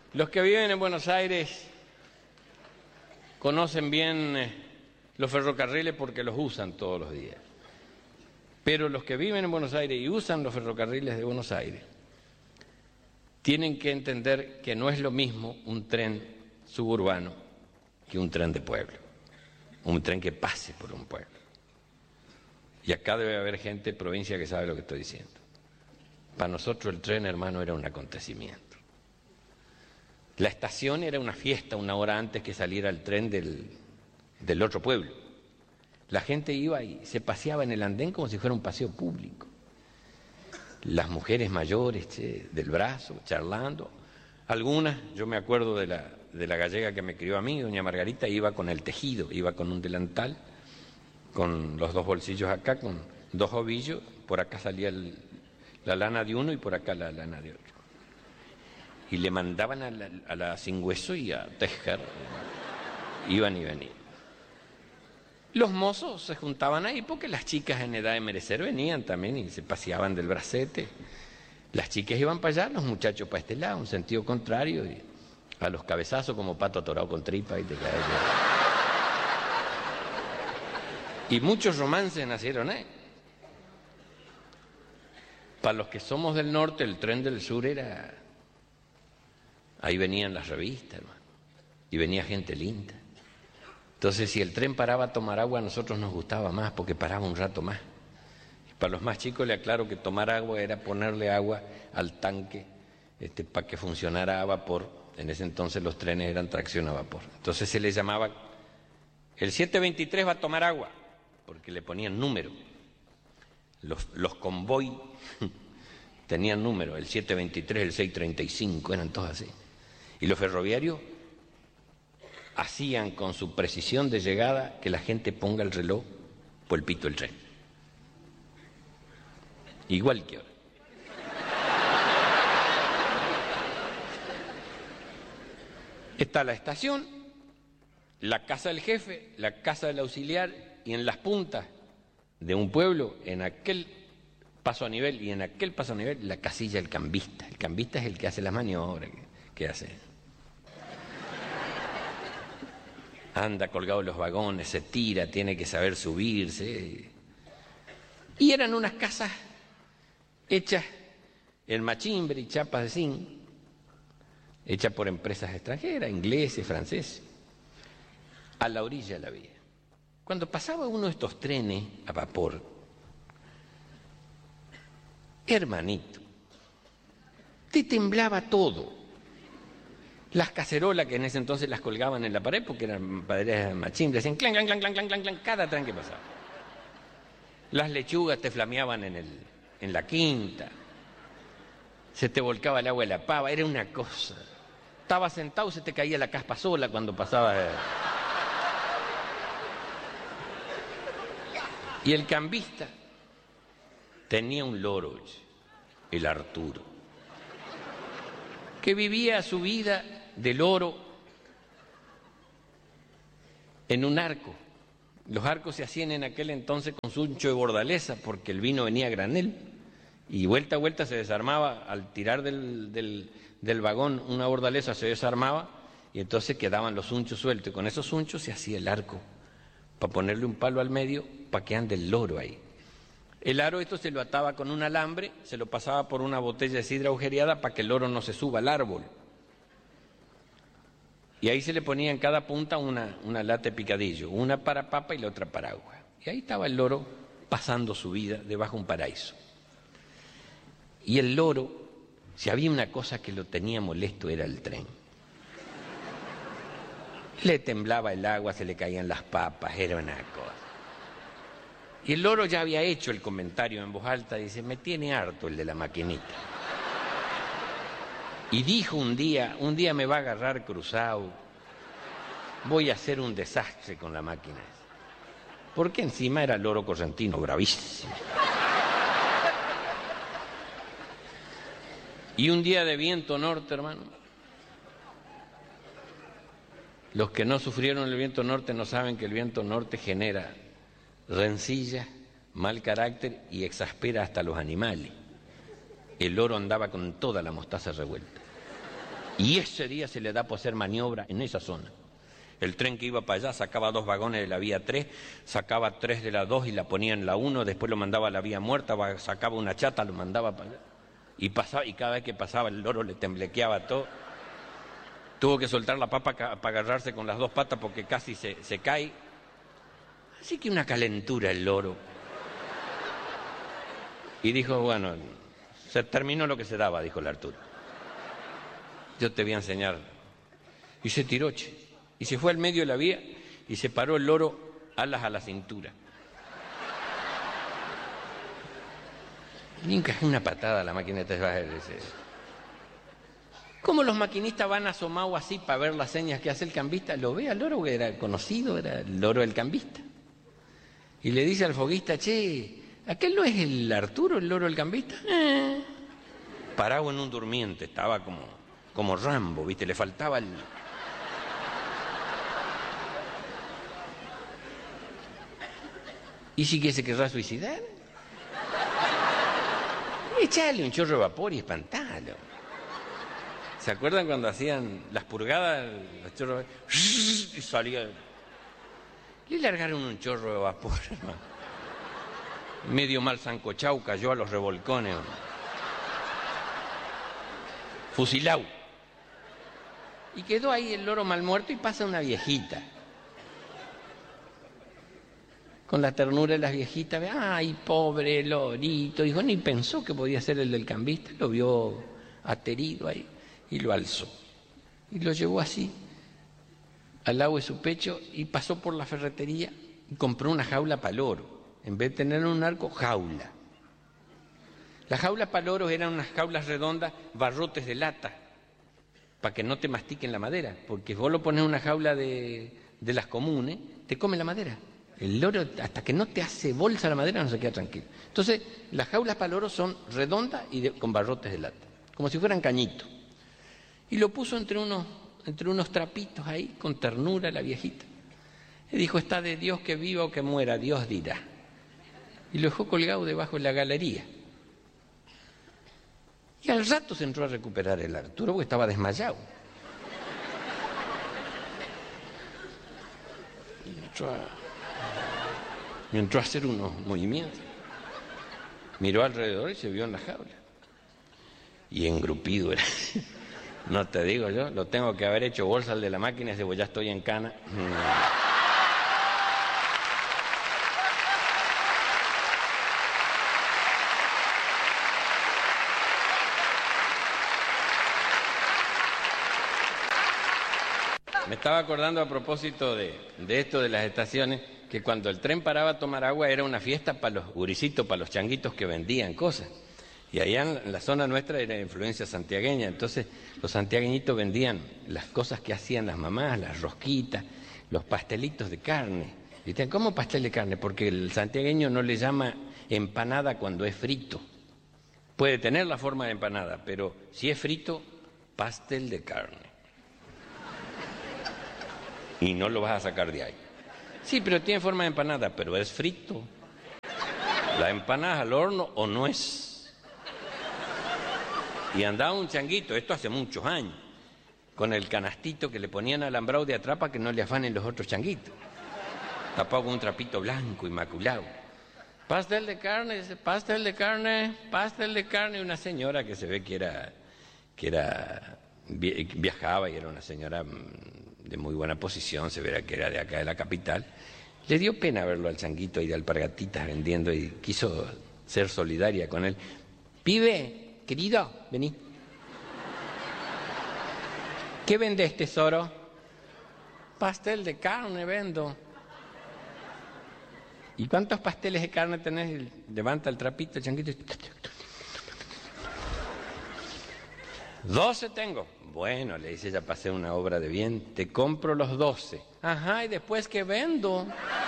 Los que viven en Buenos Aires conocen bien los ferrocarriles porque los usan todos los días. Pero los que viven en Buenos Aires y usan los ferrocarriles de Buenos Aires tienen que entender que no es lo mismo un tren suburbano que un tren de pueblo, un tren que pase por un pueblo. Y acá debe haber gente de provincia que sabe lo que estoy diciendo. Para nosotros el tren, hermano, era un acontecimiento. La estación era una fiesta una hora antes que saliera el tren del otro pueblo. La gente iba y se paseaba en el andén como si fuera un paseo público. Las mujeres mayores, del brazo, charlando. Algunas, yo me acuerdo de la gallega que me crió a mí, doña Margarita, iba con el tejido, iba con un delantal, con los dos bolsillos acá, con dos ovillos, por acá salía la lana de uno y por acá la lana de otro. Y le mandaban a la sin hueso y a tejer, iban y venían. Los mozos se juntaban ahí porque las chicas en edad de merecer venían también y se paseaban del bracete. Las chicas iban para allá, los muchachos para este lado, en sentido contrario, y a los cabezazos como pato atorado con tripa y te cae. Y muchos romances nacieron ahí. Para los que somos del norte, el tren del sur era... Ahí venían las revistas, hermano, y venía gente linda. Entonces, si el tren paraba a tomar agua, a nosotros nos gustaba más, porque paraba un rato más. Y para los más chicos le aclaro que tomar agua era ponerle agua al tanque para que funcionara a vapor. En ese entonces los trenes eran tracción a vapor. Entonces se le llamaba, el 723 va a tomar agua, porque le ponían número. Los convoy tenían número, el 723, el 635, eran todos así. Y los ferroviarios hacían con su precisión de llegada que la gente ponga el reloj por el pito del tren. Igual que ahora. Está la estación, la casa del jefe, la casa del auxiliar, y en las puntas de un pueblo, en aquel paso a nivel y en aquel paso a nivel, la casilla del cambista. El cambista es el que hace las maniobras, que hace. Anda colgado en los vagones, se tira, tiene que saber subirse. Y eran unas casas hechas en machimbre y chapas de zinc, hechas por empresas extranjeras, ingleses, franceses, a la orilla de la vía. Cuando pasaba uno de estos trenes a vapor, hermanito, te temblaba todo. Las cacerolas que en ese entonces las colgaban en la pared porque eran maderas de machimbre, hacían clan, clan, clan, clan, clan, clan, clan, cada tren que pasaba. Las lechugas te flameaban en la quinta, se te volcaba el agua de la pava, era una cosa. Estabas sentado y se te caía la caspa sola cuando pasaba. Y el cambista tenía un loro, el Arturo, que vivía su vida de loro en un arco. Los arcos se hacían en aquel entonces con suncho de bordaleza porque el vino venía a granel y vuelta a vuelta se desarmaba. Al tirar del vagón una bordaleza se desarmaba y entonces quedaban los sunchos sueltos, y con esos sunchos se hacía el arco para ponerle un palo al medio para que ande el loro ahí. El aro esto se lo ataba con un alambre, se lo pasaba por una botella de sidra agujereada para que el loro no se suba al árbol. Y ahí se le ponía en cada punta una lata de picadillo, una para papa y la otra para agua. Y ahí estaba el loro pasando su vida debajo de un paraíso. Y el loro, si había una cosa que lo tenía molesto, era el tren. Le temblaba el agua, se le caían las papas, era una cosa. Y el loro ya había hecho el comentario en voz alta, dice, me tiene harto el de la maquinita. Y dijo un día me va a agarrar cruzado, voy a hacer un desastre con la máquina. Porque encima era el loro correntino, bravísimo. Y un día de viento norte, hermano. Los que no sufrieron el viento norte no saben que el viento norte genera rencilla, mal carácter y exaspera hasta los animales. El loro andaba con toda la mostaza revuelta. Y ese día se le da por hacer maniobra en esa zona. El tren que iba para allá sacaba 2 vagones de la vía 3, sacaba 3 de la 2 y la ponía en la 1, después lo mandaba a la vía muerta, sacaba una chata, lo mandaba para allá. Y cada vez que pasaba el loro le temblequeaba todo. Tuvo que soltar la papa para agarrarse con las 2 patas porque casi se cae. Así que una calentura el loro. Y dijo, bueno, se terminó lo que se daba, dijo el Arturo. Yo te voy a enseñar. Y se tiró, che. Y se fue al medio de la vía y se paró el loro alas a la cintura. Le encajé una patada a la maquineta de bajar. ¿Cómo los maquinistas van asomados así para ver las señas que hace el cambista? Lo ve al loro, que era conocido, era el loro del cambista. Y le dice al foguista, che, ¿aquel no es el Arturo, el loro del cambista? Parado en un durmiente, estaba como Rambo, ¿viste? Le faltaba el... ¿Y si que se querrá suicidar? Echale un chorro de vapor y espantalo. ¿Se acuerdan cuando hacían las purgadas, los chorros de vapor? Y salía... Le largaron un chorro de vapor, hermano. Medio mal sancochau, cayó a los revolcones. Fusilao. Y quedó ahí el loro mal muerto y pasa una viejita. Con la ternura de las viejitas, ay, pobre lorito. Dijo, ni pensó que podía ser el del cambista, lo vio aterido ahí y lo alzó. Y lo llevó así, al lado de su pecho, y pasó por la ferretería y compró una jaula para loro. En vez de tener un arco, jaula. Las jaulas para loros eran unas jaulas redondas, barrotes de lata, para que no te mastiquen la madera, porque vos lo pones en una jaula de las comunes, te come la madera. El loro, hasta que no te hace bolsa la madera, no se queda tranquilo. Entonces, las jaulas para loros son redondas y con barrotes de lata, como si fueran cañitos. Y lo puso entre unos trapitos ahí, con ternura la viejita. Y dijo, está de Dios que viva o que muera, Dios dirá. Y lo dejó colgado debajo de la galería. Y al rato se entró a recuperar el Arturo, porque estaba desmayado. Y entró a hacer unos movimientos. Miró alrededor y se vio en la jaula. Y engrupido era. No te digo yo, lo tengo que haber hecho bolsa al de la máquina, ese, pues ya estoy en cana. Me estaba acordando a propósito de esto de las estaciones, que cuando el tren paraba a tomar agua era una fiesta para los gurisitos, para los changuitos que vendían cosas. Y allá en la zona nuestra era de influencia santiagueña, entonces los santiagueñitos vendían las cosas que hacían las mamás, las rosquitas, los pastelitos de carne. Y decían, ¿cómo pastel de carne? Porque el santiagueño no le llama empanada cuando es frito. Puede tener la forma de empanada, pero si es frito, pastel de carne. Y no lo vas a sacar de ahí. Sí, pero tiene forma de empanada, pero es frito. La empanada al horno o no es. Y andaba un changuito, esto hace muchos años, con el canastito que le ponían alambrado de atrás para que no le afanen los otros changuitos. Tapado con un trapito blanco, inmaculado. Pastel de carne, pastel de carne, pastel de carne. Una señora que se ve que viajaba y era una señora de muy buena posición, se verá que era de acá de la capital. Le dio pena verlo al changuito ahí de alpargatitas vendiendo y quiso ser solidaria con él. Pibe, querido, vení. ¿Qué vendes, tesoro? Pastel de carne vendo. ¿Y cuántos pasteles de carne tenés? Levanta el trapito, el changuito. 12 tengo. Bueno, le dice, ya pasé una obra de bien, te compro los 12. Ajá, ¿y después qué vendo?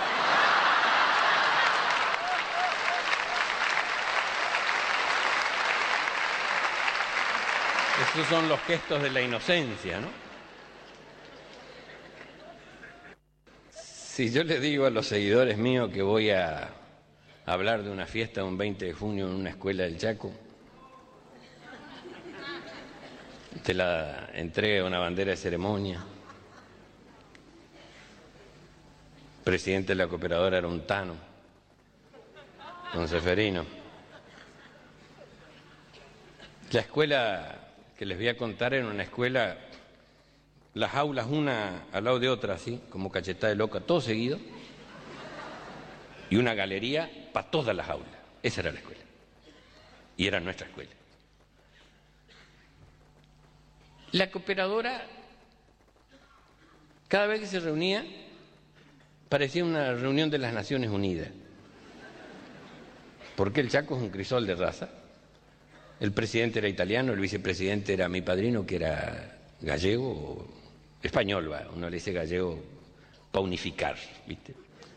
Esos son los gestos de la inocencia, ¿no? Si yo le digo a los seguidores míos que voy a hablar de una fiesta de un 20 de junio en una escuela del Chaco, Usted la entrega una bandera de ceremonia. El presidente de la cooperadora era un tano, don Seferino. La escuela que les voy a contar era una escuela, las aulas una al lado de otra, así, como cachetada de loca, todo seguido, y una galería para todas las aulas. Esa era la escuela. Y era nuestra escuela. La cooperadora, cada vez que se reunía, parecía una reunión de las Naciones Unidas. Porque el Chaco es un crisol de raza. El presidente era italiano, el vicepresidente era mi padrino, que era gallego, o español, uno le dice gallego para unificar, ¿viste?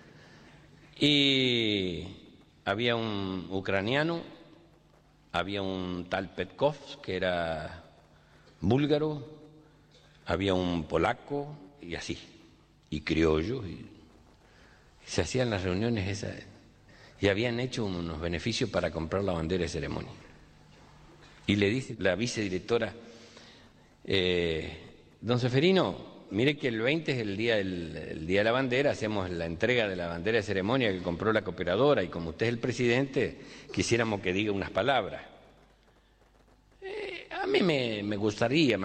Y había un ucraniano, había un tal Petkov, que era búlgaro, había un polaco, y así, y criollos, y se hacían las reuniones esas, y habían hecho unos beneficios para comprar la bandera de ceremonia. Y le dice la vicedirectora, don Seferino, mire que el 20 es el día de la bandera, hacemos la entrega de la bandera de ceremonia que compró la cooperadora, y como usted es el presidente, quisiéramos que diga unas palabras. A mí me gustaría,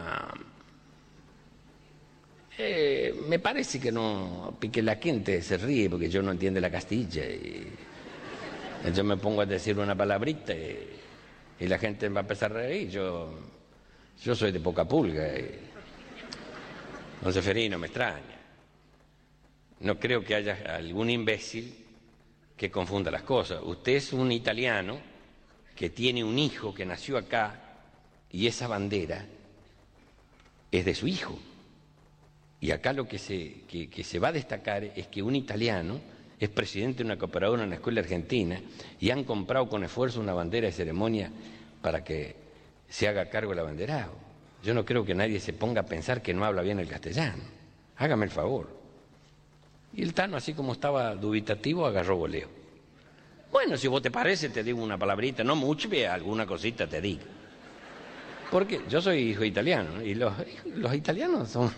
me parece que no, que la gente se ríe porque yo no entiendo la castilla, y yo me pongo a decir una palabrita y la gente va a empezar a reír. Yo soy de poca pulga. Don Seferino, me extraña. No creo que haya algún imbécil que confunda las cosas. Usted es un italiano que tiene un hijo que nació acá y esa bandera es de su hijo. Y acá lo que se va a destacar es que un italiano es presidente de una cooperadora en una escuela argentina y han comprado con esfuerzo una bandera de ceremonia para que se haga cargo el abanderado. Yo no creo que nadie se ponga a pensar que no habla bien el castellano. Hágame el favor. Y el Tano, así como estaba dubitativo, agarró voleo. Bueno, si vos te parece, te digo una palabrita, no mucho, pero alguna cosita te digo. Porque yo soy hijo italiano, ¿no? Y los italianos son...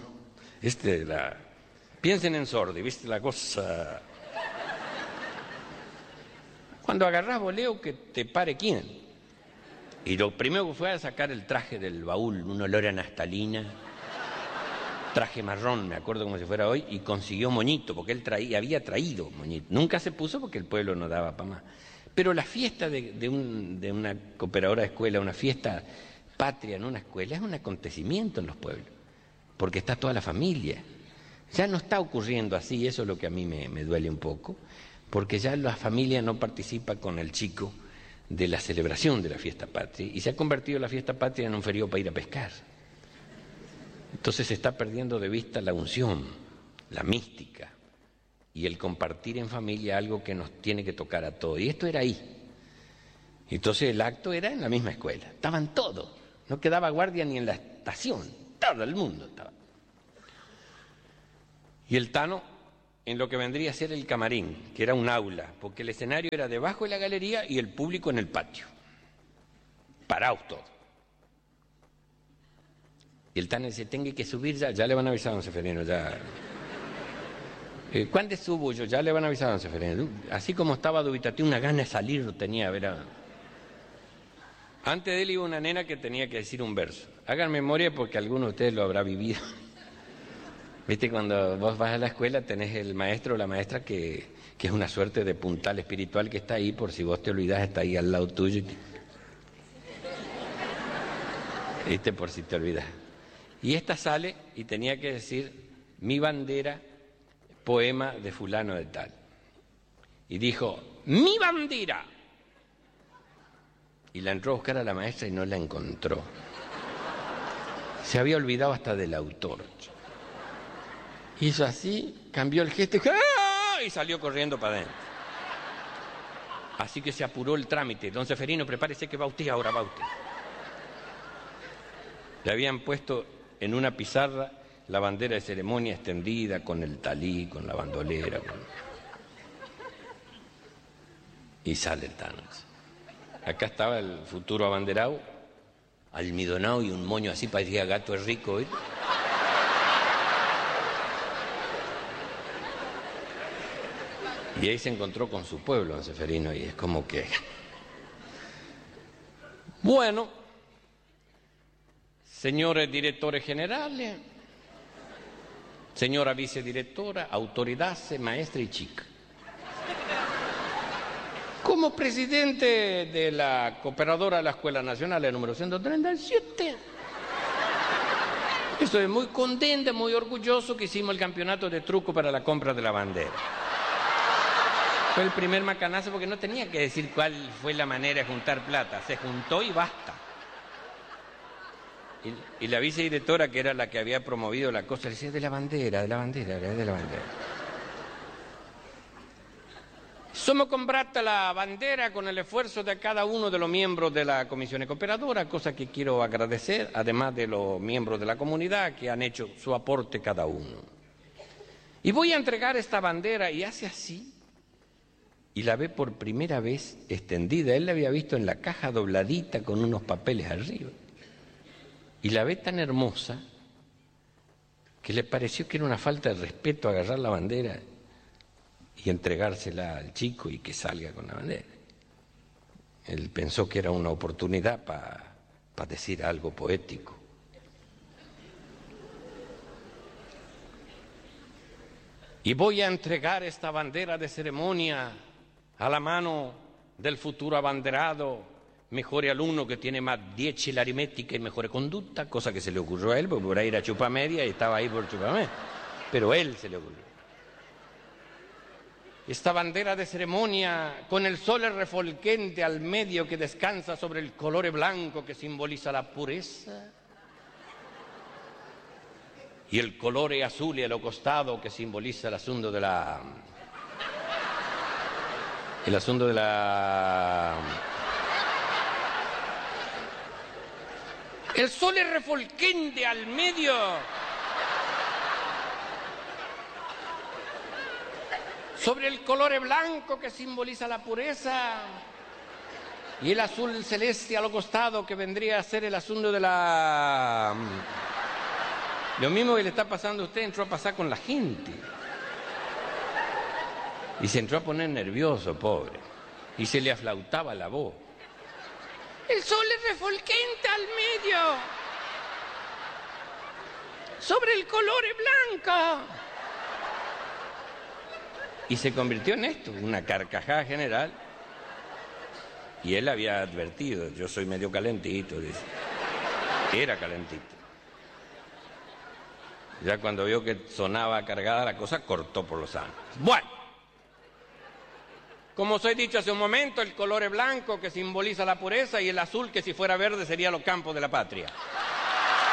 Piensen en Sordi, ¿viste la cosa? Cuando agarrás voleo, que te pare quién. Y lo primero que fue a sacar el traje del baúl, un olor a naftalina, traje marrón, me acuerdo como si fuera hoy, y consiguió moñito, porque él había traído moñito. Nunca se puso porque el pueblo no daba para más. Pero la fiesta de una cooperadora de escuela, una fiesta patria en una escuela, es un acontecimiento en los pueblos, porque está toda la familia. Ya no está ocurriendo así, eso es lo que a mí me duele un poco, porque ya la familia no participa con el chico de la celebración de la fiesta patria, y se ha convertido la fiesta patria en un feriado para ir a pescar. Entonces se está perdiendo de vista la unción, la mística y el compartir en familia, algo que nos tiene que tocar a todos. Y esto era ahí. Entonces el acto era en la misma escuela. Estaban todos. No quedaba guardia ni en la estación. Todo el mundo estaba. Y el Tano en lo que vendría a ser el camarín, que era un aula, porque el escenario era debajo de la galería y el público en el patio. Parados todos. Y el Tano dice, tengo que subir ya le van a avisar a don Seferino, ya. ¿Cuándo subo yo? Ya le van a avisar a don Seferino. Así como estaba dubitativo, una gana de salir lo tenía, a ver. Antes de él iba una nena que tenía que decir un verso. Hagan memoria porque alguno de ustedes lo habrá vivido. Viste, cuando vos vas a la escuela tenés el maestro o la maestra que es una suerte de puntal espiritual que está ahí, por si vos te olvidás, está ahí al lado tuyo. Viste, por si te olvidás. Y esta sale y tenía que decir, mi bandera, poema de fulano de tal. Y dijo, mi bandera. Y la entró a buscar a la maestra y no la encontró. Se había olvidado hasta del autor. Hizo así, cambió el gesto y salió corriendo para adentro. Así que se apuró el trámite. Don Seferino, prepárese que va usted, ahora va usted. Le habían puesto en una pizarra la bandera de ceremonia extendida con el talí, con la bandolera. Y sale el Tano. Acá estaba el futuro abanderado almidonado y un moño así, parecía gato es rico, ¿eh? Y ahí se encontró con su pueblo, don Seferino, y es como que... Bueno, señores directores generales, señora vicedirectora, autoridades, maestra y chica. Como presidente de la cooperadora de la Escuela Nacional, el número 137, estoy muy contento, muy orgulloso que hicimos el campeonato de truco para la compra de la bandera. Fue el primer macanazo porque no tenía que decir cuál fue la manera de juntar plata, se juntó y basta. Y la vicedirectora, que era la que había promovido la cosa, decía de la bandera, de la bandera, de la bandera. Somos comprata la bandera con el esfuerzo de cada uno de los miembros de la comisión cooperadora, cosa que quiero agradecer, además de los miembros de la comunidad que han hecho su aporte cada uno. Y voy a entregar esta bandera y hace así, y la ve por primera vez extendida. Él la había visto en la caja dobladita con unos papeles arriba. Y la ve tan hermosa que le pareció que era una falta de respeto agarrar la bandera y entregársela al chico y que salga con la bandera. Él pensó que era una oportunidad para decir algo poético. Y voy a entregar esta bandera de ceremonia a la mano del futuro abanderado, mejor alumno que tiene más 10 en la aritmética y mejor conducta, cosa que se le ocurrió a él, porque por ahí era chupa media y estaba ahí por chupa media, pero a él se le ocurrió. Esta bandera de ceremonia con el sol refulgente al medio que descansa sobre el color blanco que simboliza la pureza y el color azul y a los costados que simboliza el asunto de la... El sol es refulgente al medio. Sobre el color blanco que simboliza la pureza y el azul celeste a lo costado que vendría a ser el asunto de la... Lo mismo que le está pasando a usted, entró a pasar con la gente. Y se entró a poner nervioso, pobre. Y se le aflautaba la voz. El sol es refulgente al medio. Sobre el color blanco. Y se convirtió en esto, una carcajada general. Y él había advertido, yo soy medio calentito, dice. Era calentito. Ya cuando vio que sonaba cargada la cosa, cortó por los años. Bueno. Como os he dicho hace un momento, el color es blanco que simboliza la pureza y el azul que si fuera verde sería los campos de la patria.